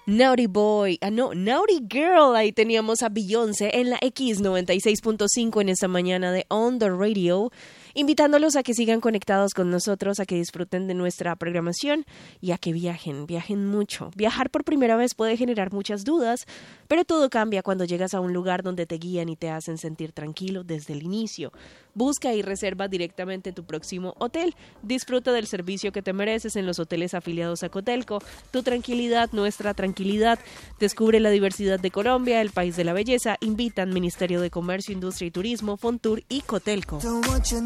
Naughty Boy, Naughty Girl, ahí teníamos a Beyoncé en la X96.5 en esta mañana de On The Radio, invitándolos a que sigan conectados con nosotros, a que disfruten de nuestra programación y a que viajen mucho. Viajar por primera vez puede generar muchas dudas, pero todo cambia cuando llegas a un lugar donde te guían y te hacen sentir tranquilo desde el inicio. Busca y reserva directamente tu próximo hotel. Disfruta del servicio que te mereces en los hoteles afiliados a Cotelco. Tu tranquilidad, nuestra tranquilidad. Descubre la diversidad de Colombia, el país de la belleza. Invitan Ministerio de Comercio, Industria y Turismo, Fontur y Cotelco.